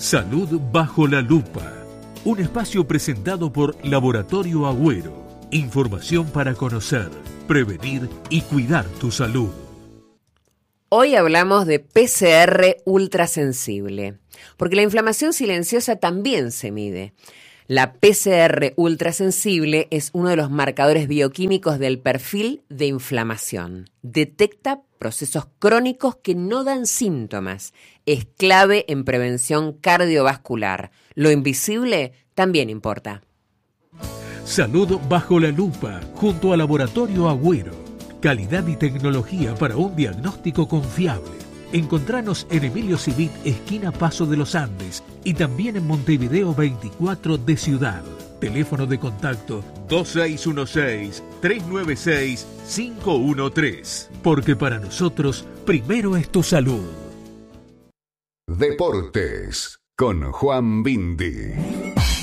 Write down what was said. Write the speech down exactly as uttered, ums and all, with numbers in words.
Salud bajo la lupa. Un espacio presentado por Laboratorio Agüero. Información para conocer, prevenir y cuidar tu salud. Hoy hablamos de P C R ultrasensible, porque la inflamación silenciosa también se mide. La P C R ultrasensible es uno de los marcadores bioquímicos del perfil de inflamación. Detecta procesos crónicos que no dan síntomas. Es clave en prevención cardiovascular. Lo invisible también importa. Salud bajo la lupa, junto a Laboratorio Agüero. Calidad y tecnología para un diagnóstico confiable. Encontranos en Emilio Civit, esquina Paso de los Andes, y también en Montevideo veinticuatro de Ciudad. Teléfono de contacto dos seis uno seis, tres nueve seis, cinco uno tres. Porque para nosotros, primero es tu salud. Deportes con Juan Bindi.